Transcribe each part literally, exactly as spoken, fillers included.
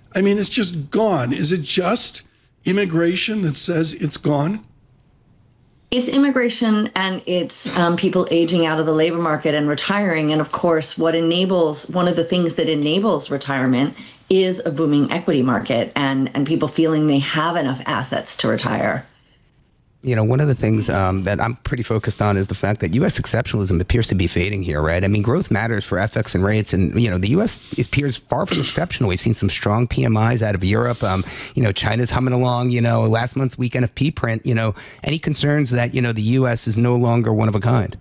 I mean, it's just gone. Is it just immigration that says it's gone? It's immigration and it's um, people aging out of the labor market and retiring. And of course, what enables, one of the things that enables retirement is a booming equity market and, and people feeling they have enough assets to retire. You know, one of the things um, that I'm pretty focused on is the fact that U S exceptionalism appears to be fading here, right? I mean, growth matters for F X and rates. And, you know, the U S appears far from exceptional. We've seen some strong P M Is out of Europe. Um, you know, China's humming along, you know, last month's week N F P print, you know, any concerns that, you know, the U S is no longer one of a kind?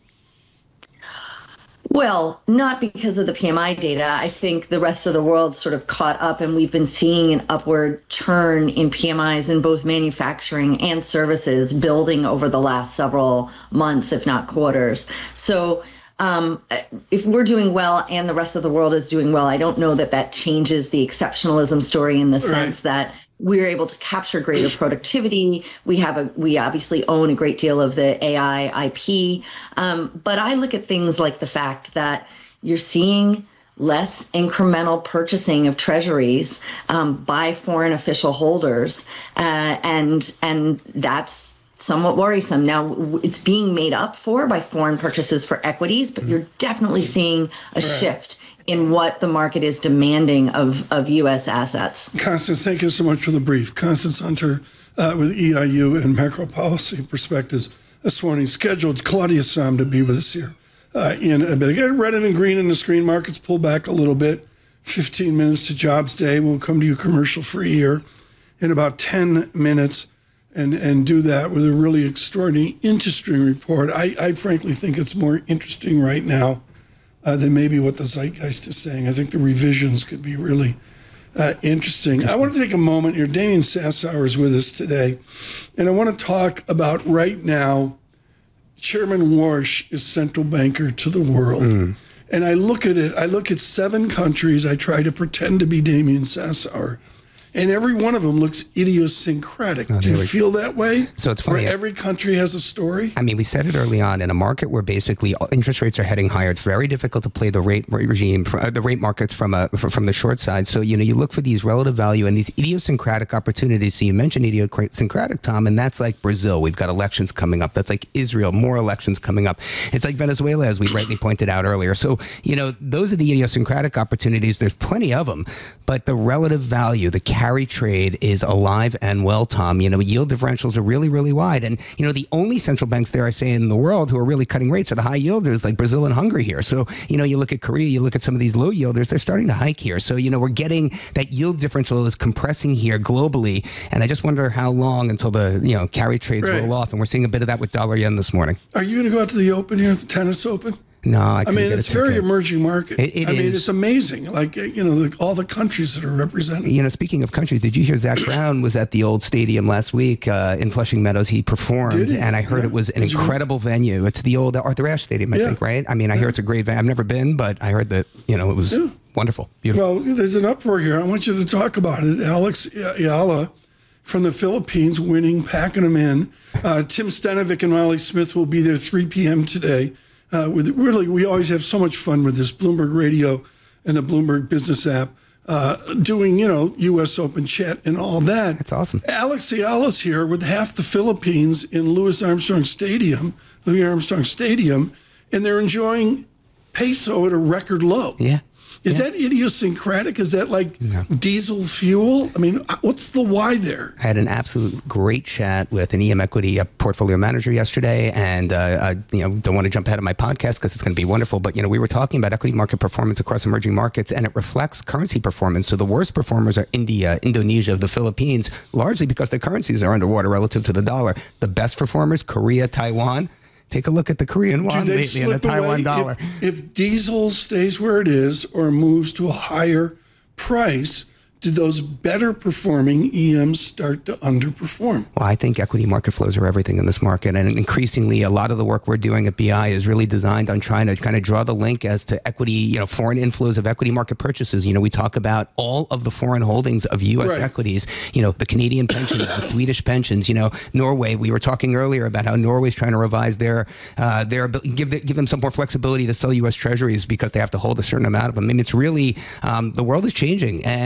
Well, not because of the P M I data. I think the rest of the world sort of caught up, and we've been seeing an upward turn in P M Is in both manufacturing and services building over the last several months, if not quarters. So um, if we're doing well and the rest of the world is doing well, I don't know that that changes the exceptionalism story in the sense right. that we're able to capture greater productivity. We have a, we obviously own a great deal of the A I I P. Um, but I look at things like the fact that you're seeing less incremental purchasing of treasuries um, by foreign official holders. Uh, and, and that's somewhat worrisome. Now, it's being made up for by foreign purchases for equities, but you're definitely seeing a right. shift in what the market is demanding of, of U S assets. Constance, thank you so much for the brief. Constance Hunter uh, with E I U and Macro Policy Perspectives this morning. Scheduled Claudia Sahm to be with us here uh, in a bit. Again, red and green in the screen markets pull back a little bit. fifteen minutes to jobs day. We'll come to you commercial free here in about ten minutes and, and do that with a really extraordinary, interesting report. I, I frankly think it's more interesting right now Uh, than maybe what the zeitgeist is saying. I think the revisions could be really uh, interesting. interesting. I want to take a moment here. Damian Sassower is with us today, and I want to talk about right now, Chairman Warsh is central banker to the world. Mm. And I look at it, I look at seven countries, I try to pretend to be Damian Sassower, and every one of them looks idiosyncratic. Oh, Do you we... feel that way? So it's funny. Where every country has a story? I mean, we said it early on, in a market where basically interest rates are heading higher, it's very difficult to play the rate regime, uh, the rate markets from a, from the short side. So, you know, you look for these relative value and these idiosyncratic opportunities. So you mentioned idiosyncratic, Tom, and that's like Brazil. We've got elections coming up. That's like Israel, more elections coming up. It's like Venezuela, as we rightly pointed out earlier. So, you know, those are the idiosyncratic opportunities. There's plenty of them, but the relative value, the carry trade is alive and well, Tom. You know, yield differentials are really, really wide. And, you know, the only central banks there, I say, in the world who are really cutting rates are the high yielders like Brazil and Hungary here. So, you know, you look at Korea, you look at some of these low yielders, they're starting to hike here. So, you know, we're getting that yield differential is compressing here globally. And I just wonder how long until the, you know, carry trades right. roll off. And we're seeing a bit of that with dollar yen this morning. Are you going to go out to the Open here, the tennis Open? No, I, I mean, it's a very emerging market. It, it I is. mean, it's amazing. Like, you know, the, all the countries that are represented. You know, speaking of countries, did you hear Zach Brown was at the old stadium last week uh, in Flushing Meadows? He performed, he? and I heard yeah. it was an did incredible you? venue. It's the old Arthur Ashe Stadium, I yeah. think, right? I mean, I yeah. hear it's a great venue. I've never been, but I heard that, you know, it was yeah. wonderful, beautiful. Well, there's an uproar here. I want you to talk about it. Alex Ayala from the Philippines winning, packing them in. Uh, Tim Stenovic and Molly Smith will be there three p.m. today. Uh, with really, we always have so much fun with this Bloomberg Radio and the Bloomberg Business app, uh, doing, you know, U S Open chat and all that. That's awesome. Alex Ayala's here with half the Philippines in Louis Armstrong Stadium, Louis Armstrong Stadium, and they're enjoying peso at a record low. Yeah. Is yeah. that idiosyncratic? Is that like no. diesel fuel? I mean, what's the why there? I had an absolute great chat with an E M Equity uh, portfolio manager yesterday, and uh, I you know, don't want to jump ahead of my podcast because it's going to be wonderful, but you know, we were talking about equity market performance across emerging markets, and it reflects currency performance. So the worst performers are India, Indonesia, the Philippines, largely because their currencies are underwater relative to the dollar. The best performers, Korea, Taiwan. Take a look at the Korean won lately and the Taiwan dollar. If, if diesel stays where it is or moves to a higher price, do those better performing E Ms start to underperform? Well, I think equity market flows are everything in this market. And increasingly, a lot of the work we're doing at B I is really designed on trying to kind of draw the link as to equity, you know, foreign inflows of equity market purchases. You know, we talk about all of the foreign holdings of U S right. equities, you know, the Canadian pensions, the Swedish pensions, you know, Norway. We were talking earlier about how Norway's trying to revise their, uh, their give, the, give them some more flexibility to sell U S treasuries because they have to hold a certain amount of them. I mean, it's really, um, the world is changing. And, you know,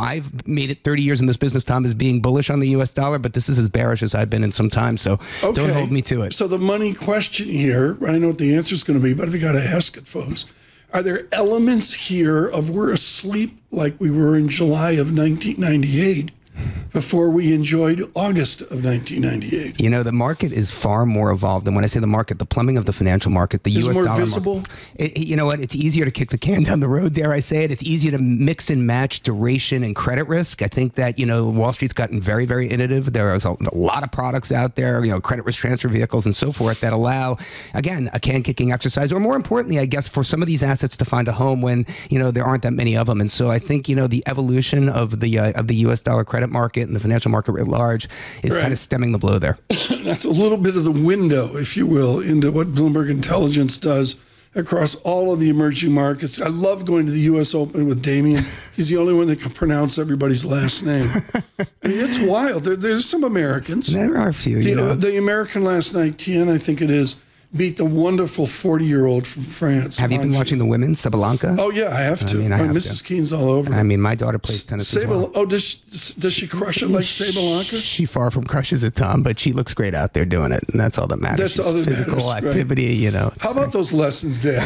I've made it thirty years in this business, Tom, as being bullish on the U S dollar, but this is as bearish as I've been in some time. So okay. don't hold me to it. So the money question here, I know what the answer is going to be, but we got to ask it, folks. Are there elements here of we're asleep like we were in July of nineteen ninety-eight before we enjoyed August of nineteen ninety-eight? You know, the market is far more evolved. And when I say the market, the plumbing of the financial market, the Is U S more dollar visible? market. It, it- you know what? It's easier to kick the can down the road, dare I say it. It's easier to mix and match duration and credit risk. I think that, you know, Wall Street's gotten very, very innovative. There is a, a lot of products out there, you know, credit risk transfer vehicles and so forth that allow, again, a can kicking exercise, or more importantly, I guess, for some of these assets to find a home when, you know, there aren't that many of them. And so I think, you know, the evolution of the uh, of the U S dollar credit market and the financial market at large is Right. kind of stemming the blow there. That's a little bit of the window, if you will, into what Bloomberg Intelligence does across all of the emerging markets. I love going to the U S Open with Damien. He's the only one that can pronounce everybody's last name. I mean, it's wild. There, there's some Americans. There are a few, The, you know. the American last night, Tien, I think it is, beat the wonderful forty-year-old from France. Have you been watching the women's, Sabalenka? Oh, yeah, I have to. I mean, I Oh, have Missus to. Keen's all over. I mean, my daughter plays tennis as Sable, well. Oh, does she, does she crush it like Sabalenka? She far from crushes it, Tom, but she looks great out there doing it, and that's all that matters. That's She's all that physical matters, right. activity, you know. it's How about those lessons, Dad?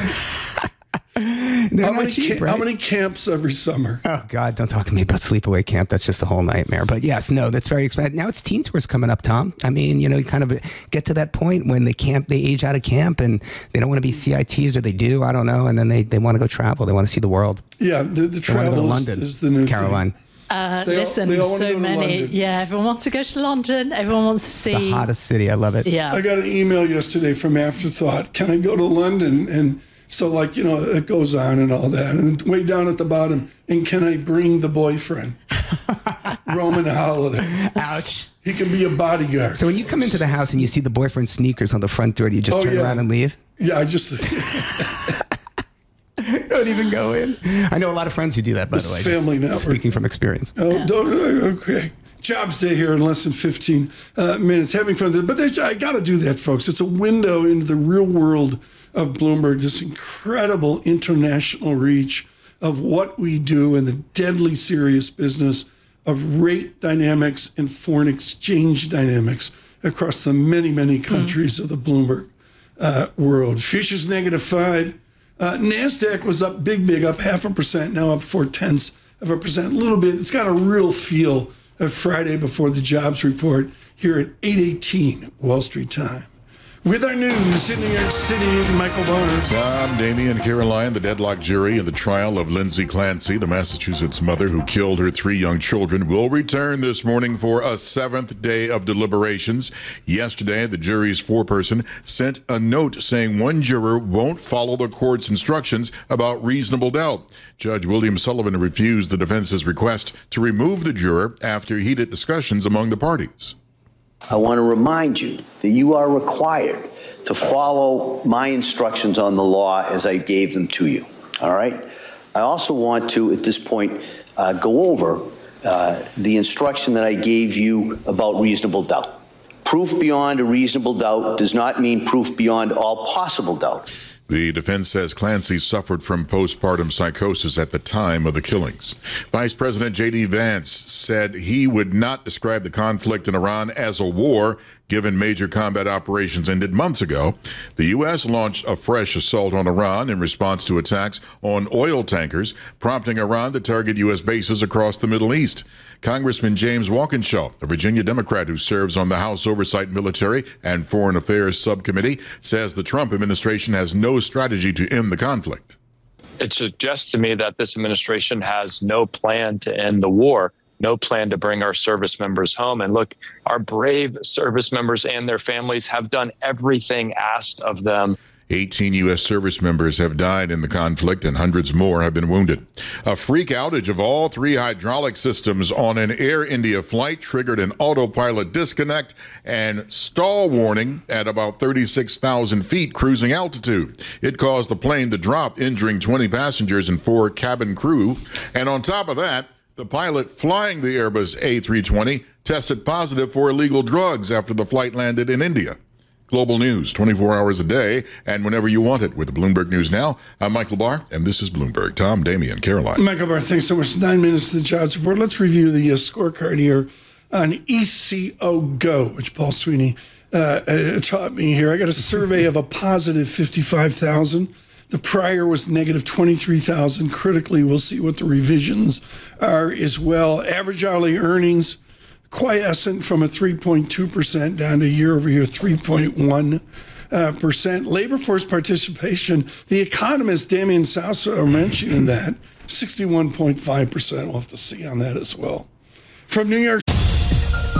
They're How not many, cheap, ca- right? how many camps every summer? Oh, God, don't talk to me about sleepaway camp. That's just a whole nightmare. But yes, no, that's very expensive. Now it's teen tours coming up, Tom. I mean, you know, you kind of get to that point when they camp, they age out of camp and they don't want to be C I Ts, or they do, I don't know. And then they, they want to go travel. They want to see the world. Yeah, the, the They want to go travel to is, London, is the new Caroline. thing. Uh, They all- listen, they all wanna so go to many. London. Yeah, everyone wants to go to London. Everyone wants to see. The hottest city. I love it. Yeah. I got an email yesterday from Afterthought. Can I go to London? And so, like, you know, it goes on and all that. And way down at the bottom, and can I bring the boyfriend? Roman Holiday. Ouch. He can be a bodyguard. So when you come into the house and you see the boyfriend's sneakers on the front door, do you just Oh, turn yeah. around and leave? Yeah, I just, Don't even go in. I know a lot of friends who do that, by This the way. is just Family Network. Speaking from experience. oh, don't, okay. Jobs day here in less than fifteen uh, minutes. Having fun. But there's, I got to do that, folks. It's a window into the real world of Bloomberg, this incredible international reach of what we do in the deadly serious business of rate dynamics and foreign exchange dynamics across the many, many countries mm. of the Bloomberg uh, world. Futures negative five. Uh, NASDAQ was up big, big, up half a percent, now up four tenths of a percent, a little bit. It's got a real feel of Friday before the jobs report here at eight eighteen Wall Street time. With our news in New York City, Michael Bonner. Tom, Damien, Caroline, the deadlocked jury in the trial of Lindsay Clancy, the Massachusetts mother who killed her three young children, will return this morning for a seventh day of deliberations. Yesterday, the jury's foreperson sent a note saying one juror won't follow the court's instructions about reasonable doubt. Judge William Sullivan refused the defense's request to remove the juror after heated discussions among the parties. I want to remind you that you are required to follow my instructions on the law as I gave them to you. All right. I also want to, at this point, uh, go over uh, the instruction that I gave you about reasonable doubt. Proof beyond a reasonable doubt does not mean proof beyond all possible doubt. The defense says Clancy suffered from postpartum psychosis at the time of the killings. Vice President J D Vance said he would not describe the conflict in Iran as a war, given major combat operations ended months ago. The U S launched a fresh assault on Iran in response to attacks on oil tankers, prompting Iran to target U S bases across the Middle East. Congressman James Walkinshaw, a Virginia Democrat who serves on the House Oversight, Military, and Foreign Affairs Subcommittee, says the Trump administration has no strategy to end the conflict. It suggests to me that this administration has no plan to end the war, no plan to bring our service members home. And look, our brave service members and their families have done everything asked of them. eighteen U S service members have died in the conflict and hundreds more have been wounded. A freak outage of all three hydraulic systems on an Air India flight triggered an autopilot disconnect and stall warning at about thirty-six thousand feet cruising altitude. It caused the plane to drop, injuring twenty passengers and four cabin crew. And on top of that, the pilot flying the Airbus A three twenty tested positive for illegal drugs after the flight landed in India. Global news, twenty-four hours a day, and whenever you want it with the Bloomberg News Now. I'm Michael Barr, and this is Bloomberg. Tom, Damian, Caroline. Michael Barr, thanks so much. Nine minutes to the jobs report. Let's review the uh, scorecard here on E C O Go, which Paul Sweeney uh, uh, taught me here. I got a survey of a positive fifty-five thousand. The prior was negative twenty-three thousand. Critically, we'll see what the revisions are as well. Average hourly earnings quiescent from a three point two percent down to year over year three point one percent. Labor force participation, the economist Damian Sousa mentioned that, sixty-one point five percent. We'll have to see on that as well. From New York